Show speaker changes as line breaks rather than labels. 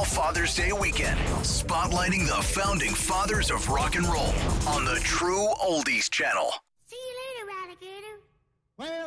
all Father's Day weekend, spotlighting the founding fathers of rock and roll on the True Oldies Channel.
See you later, alligator.
Well,